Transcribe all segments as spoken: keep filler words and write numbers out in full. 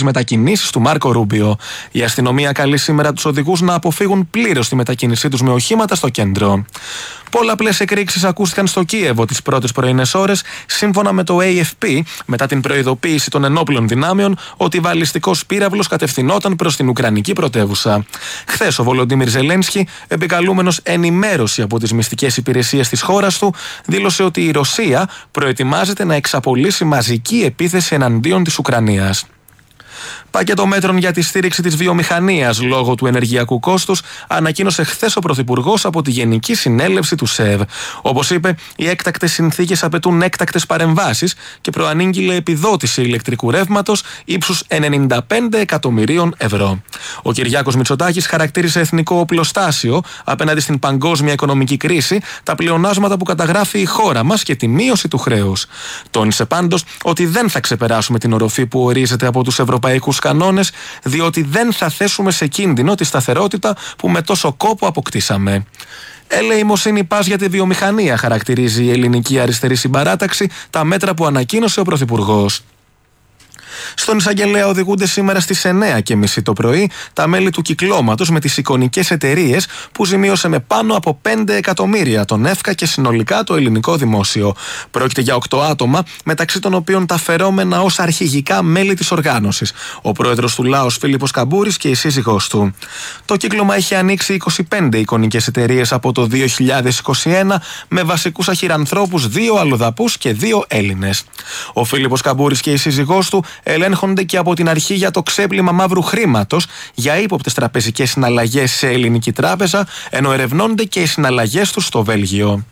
τις μετακινήσεις του Μάρκο Ρούμπιο. Η αστυνομία καλεί σήμερα τους οδηγούς να αποφύγουν πλήρως τη μετακίνησή τους με οχήματα στο κέντρο. Πολλαπλές εκρήξεις ακούστηκαν στο Κίεβο τις πρώτες πρωινές ώρες, σύμφωνα με το έι εφ πι, μετά την προειδοποίηση των ενόπλων δυνάμεων ότι βαλιστικός πύραυλος κατευθυνόταν προς την Ουκρανική πρωτεύουσα. Χθες ο Βολοντίμιρ Ζελένσκι, επικαλούμενος ενημέρωση από τις μυστικές υπηρεσίες της χώρας του, δήλωσε ότι η Ρωσία προετοιμάζεται να εξαπολύσει μαζική επίθεση εναντίον της Ουκρανίας. Πακέτο μέτρων για τη στήριξη της βιομηχανίας λόγω του ενεργειακού κόστους ανακοίνωσε χθες ο Πρωθυπουργός από τη Γενική Συνέλευση του ΣΕΒ. Όπως είπε, οι έκτακτες συνθήκες απαιτούν έκτακτες παρεμβάσεις και προανήγγειλε επιδότηση ηλεκτρικού ρεύματος ύψους ενενήντα πέντε εκατομμυρίων ευρώ. Ο Κυριάκος Μητσοτάκης χαρακτήρισε εθνικό οπλοστάσιο απέναντι στην παγκόσμια οικονομική κρίση τα πλεονάσματα που καταγράφει η χώρα μας και τη μείωση του χρέους. Τόνισε πάντως ότι δεν θα ξεπεράσουμε την οροφή που ορίζεται από τους ευρωπαϊκούς κανόνες, διότι δεν θα θέσουμε σε κίνδυνο τη σταθερότητα που με τόσο κόπο αποκτήσαμε. Ελεημοσύνη πας για τη βιομηχανία, χαρακτηρίζει η ελληνική αριστερή συμπαράταξη τα μέτρα που ανακοίνωσε ο Πρωθυπουργός. Στον εισαγγελέα οδηγούνται σήμερα στις εννιά και μισή το πρωί τα μέλη του κυκλώματος με τις εικονικές εταιρείες που ζημίωσε με πάνω από πέντε εκατομμύρια τον ΕΦΚΑ και συνολικά το ελληνικό δημόσιο. Πρόκειται για οκτώ άτομα, μεταξύ των οποίων τα φερόμενα ως αρχηγικά μέλη της οργάνωσης, ο πρόεδρος του Λάος Φίλιππος Καμπούρης και η σύζυγός του. Το κύκλωμα είχε ανοίξει είκοσι πέντε εικονικές εταιρείες από το δύο χιλιάδες είκοσι ένα με βασικούς αχυρανθρώπους, δύο αλλοδαπούς και δύο Έλληνες. Ο Φίλιππος Καμπούρης και η σύζυγός του ελέγχονται και από την αρχή για το ξέπλυμα μαύρου χρήματος για ύποπτες τραπεζικές συναλλαγές σε ελληνική τράπεζα, ενώ ερευνώνται και οι συναλλαγές τους στο Βέλγιο.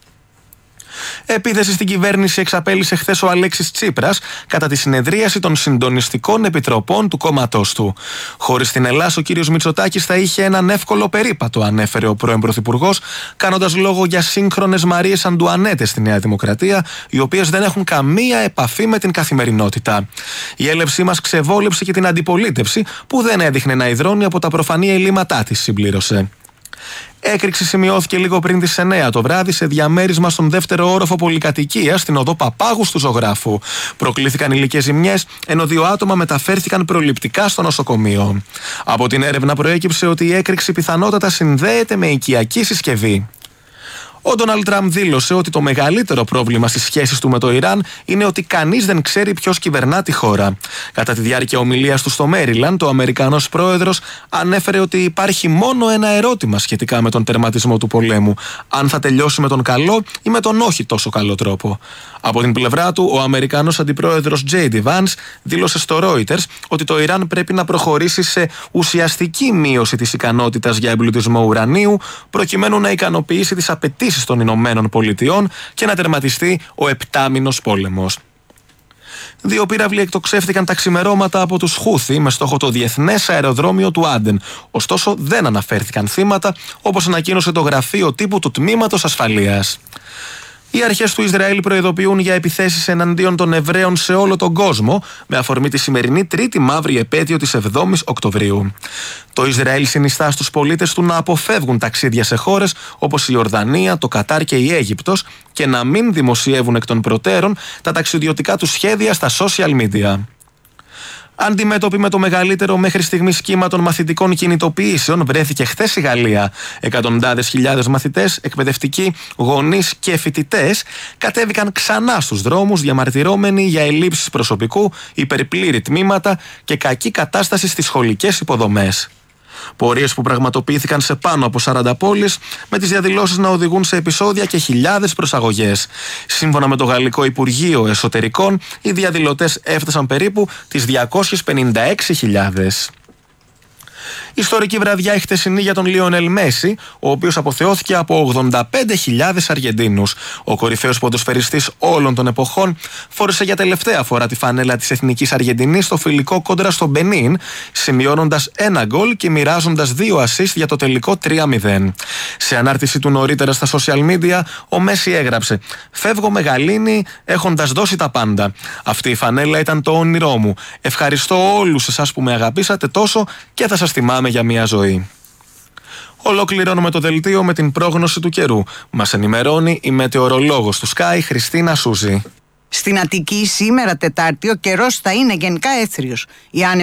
Επίθεση στην κυβέρνηση εξαπέλυσε χθες ο Αλέξης Τσίπρας κατά τη συνεδρίαση των συντονιστικών επιτροπών του κόμματός του. Χωρίς την Ελλάς, ο κύριος Μητσοτάκης θα είχε έναν εύκολο περίπατο, ανέφερε ο πρώην Πρωθυπουργός, κάνοντας λόγο για σύγχρονες Μαρίες Αντουανέτες στη Νέα Δημοκρατία, οι οποίες δεν έχουν καμία επαφή με την καθημερινότητα. Η έλευσή μας ξεβόλεψε και την αντιπολίτευση, που δεν έδειχνε να ιδρώνει από τα προφανή ελλείμματά της, συμπλήρωσε. Έκρηξη σημειώθηκε λίγο πριν τις εννιά το βράδυ σε διαμέρισμα στον δεύτερο όροφο πολυκατοικίας στην οδό Παπάγου του Ζωγράφου. Προκλήθηκαν υλικές ζημιές, ενώ δύο άτομα μεταφέρθηκαν προληπτικά στο νοσοκομείο. Από την έρευνα προέκυψε ότι η έκρηξη πιθανότατα συνδέεται με οικιακή συσκευή. Ο Ντόναλντ Τραμπ δήλωσε ότι το μεγαλύτερο πρόβλημα στις σχέσεις του με το Ιράν είναι ότι κανείς δεν ξέρει ποιος κυβερνά τη χώρα. Κατά τη διάρκεια ομιλίας του στο Μέριλαντ, ο Αμερικανός πρόεδρος ανέφερε ότι υπάρχει μόνο ένα ερώτημα σχετικά με τον τερματισμό του πολέμου: αν θα τελειώσει με τον καλό ή με τον όχι τόσο καλό τρόπο. Από την πλευρά του, ο Αμερικανός αντιπρόεδρος τζέι ντι Vance δήλωσε στο Reuters ότι το Ιράν πρέπει να προχωρήσει σε ουσιαστική μείωση της ικανότητας για εμπλουτισμό ουρανίου, προκειμένου να ικανοποιήσει τις απαιτήσεις των Ηνωμένων Πολιτειών και να τερματιστεί ο επτάμηνος πόλεμος. Δύο πύραυλοι εκτοξεύτηκαν τα ξημερώματα από τους Χούθι με στόχο το διεθνές αεροδρόμιο του Άντεν. Ωστόσο, δεν αναφέρθηκαν θύματα, όπως ανακοίνωσε το γραφείο τύπου του Τμήματος Ασφαλείας. Οι αρχές του Ισραήλ προειδοποιούν για επιθέσεις εναντίον των Εβραίων σε όλο τον κόσμο, με αφορμή τη σημερινή τρίτη μαύρη επέτειο της εβδόμης Οκτωβρίου. Το Ισραήλ συνιστά στους πολίτες του να αποφεύγουν ταξίδια σε χώρες όπως η Ιορδανία, το Κατάρ και η Αίγυπτος και να μην δημοσιεύουν εκ των προτέρων τα ταξιδιωτικά τους σχέδια στα social media. Αντιμέτωπη με το μεγαλύτερο μέχρι στιγμής κύμα των μαθητικών κινητοποιήσεων βρέθηκε χθες η Γαλλία. Εκατοντάδες χιλιάδες μαθητές, εκπαιδευτικοί, γονείς και φοιτητές κατέβηκαν ξανά στους δρόμους διαμαρτυρώμενοι για ελλείψεις προσωπικού, υπερπλήρη τμήματα και κακή κατάσταση στις σχολικές υποδομές. Πορείες που πραγματοποιήθηκαν σε πάνω από σαράντα πόλεις, με τις διαδηλώσεις να οδηγούν σε επεισόδια και χιλιάδες προσαγωγές. Σύμφωνα με το Γαλλικό Υπουργείο Εσωτερικών, οι διαδηλωτές έφτασαν περίπου τις διακόσιες πενήντα έξι χιλιάδες. Ιστορική βραδιά η χτεσινή για τον Λιονέλ Μέση, ο οποίος αποθεώθηκε από ογδόντα πέντε χιλιάδες Αργεντίνους. Ο κορυφαίος ποδοσφαιριστής όλων των εποχών φόρεσε για τελευταία φορά τη φανέλα της Εθνικής Αργεντινής στο φιλικό κόντρα στο Μπενίν, σημειώνοντας ένα γκολ και μοιράζοντας δύο ασίστ για το τελικό τρία μηδέν. Σε ανάρτηση του νωρίτερα στα social media, ο Μέση έγραψε: «Φεύγω με γαλήνη έχοντας δώσει τα πάντα. Αυτή η φανέλα ήταν το όνειρό μου. Ευχαριστώ όλους εσάς που με αγαπήσατε τόσο και θα σας θυμάμαι για μια ζωή». Ολοκληρώνουμε το δελτίο με την πρόγνωση του καιρού. Μας ενημερώνει η μετεωρολόγος του Sky, Χριστίνα Σούζη. Στην Αττική σήμερα Τετάρτη ο καιρός θα είναι γενικά έθριος. Οι